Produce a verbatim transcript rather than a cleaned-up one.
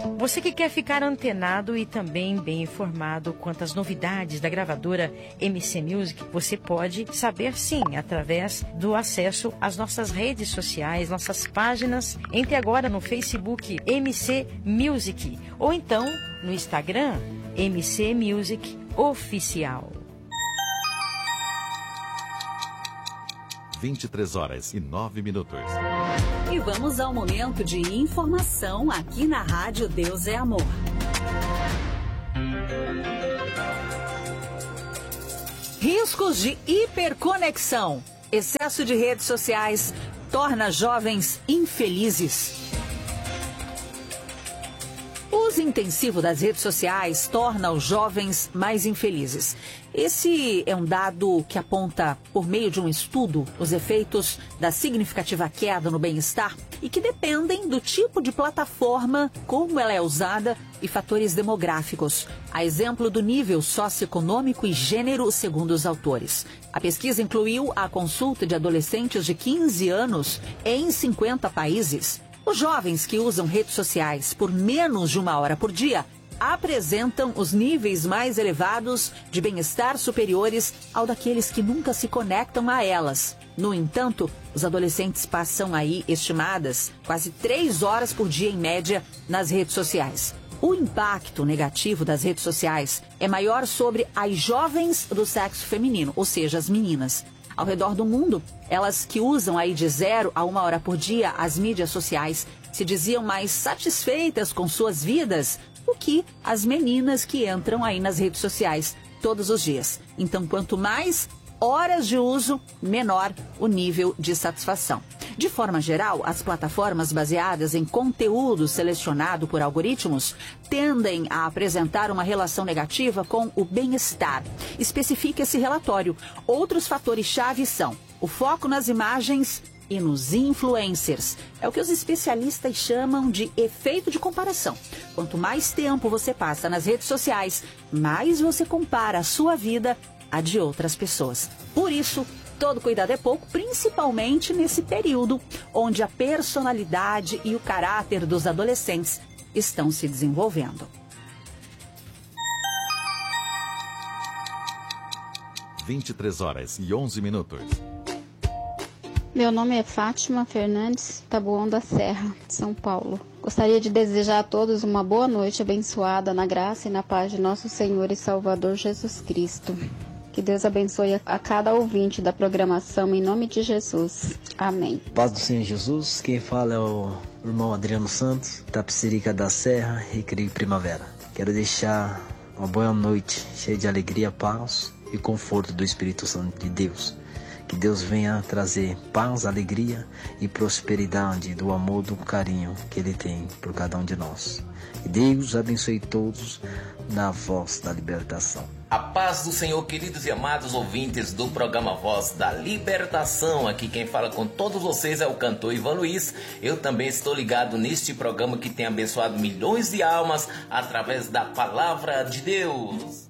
Você que quer ficar antenado e também bem informado quanto às novidades da gravadora M C Music, você pode saber sim, através do acesso às nossas redes sociais, nossas páginas. Entre agora no Facebook M C Music ou então no Instagram M C Music Oficial. vinte e três horas e nove minutos. E vamos ao momento de informação aqui na Rádio Deus é Amor. Riscos de hiperconexão. Excesso de redes sociais torna jovens infelizes. O uso intensivo das redes sociais torna os jovens mais infelizes. Esse é um dado que aponta, por meio de um estudo, os efeitos da significativa queda no bem-estar e que dependem do tipo de plataforma, como ela é usada e fatores demográficos. A exemplo do nível socioeconômico e gênero, segundo os autores. A pesquisa incluiu a consulta de adolescentes de quinze anos em cinquenta países. Os jovens que usam redes sociais por menos de uma hora por dia apresentam os níveis mais elevados de bem-estar superiores ao daqueles que nunca se conectam a elas. No entanto, os adolescentes passam aí, estimadas, quase três horas por dia em média nas redes sociais. O impacto negativo das redes sociais é maior sobre as jovens do sexo feminino, ou seja, as meninas. Ao redor do mundo, elas que usam aí de zero a uma hora por dia as mídias sociais se diziam mais satisfeitas com suas vidas do que as meninas que entram aí nas redes sociais todos os dias. Então, quanto mais horas de uso, menor o nível de satisfação. De forma geral, as plataformas baseadas em conteúdo selecionado por algoritmos tendem a apresentar uma relação negativa com o bem-estar. Especifica esse relatório. Outros fatores-chave são o foco nas imagens e nos influencers. É o que os especialistas chamam de efeito de comparação. Quanto mais tempo você passa nas redes sociais, mais você compara a sua vida à de outras pessoas. Por isso, todo cuidado é pouco, principalmente nesse período onde a personalidade e o caráter dos adolescentes estão se desenvolvendo. vinte e três horas e onze minutos. Meu nome é Fátima Fernandes, Taboão da Serra, São Paulo. Gostaria de desejar a todos uma boa noite abençoada na graça e na paz de nosso Senhor e Salvador Jesus Cristo. Que Deus abençoe a cada ouvinte da programação, em nome de Jesus. Amém. Paz do Senhor Jesus, quem fala é o irmão Adriano Santos, Tapicerica da Serra, Recreio Primavera. Quero deixar uma boa noite, cheia de alegria, paz e conforto do Espírito Santo de Deus. Que Deus venha trazer paz, alegria e prosperidade do amor, do carinho que Ele tem por cada um de nós. E Deus abençoe todos na voz da libertação. A paz do Senhor, queridos e amados ouvintes do programa Voz da Libertação. Aqui quem fala com todos vocês é o cantor Ivan Luiz. Eu também estou ligado neste programa que tem abençoado milhões de almas através da palavra de Deus.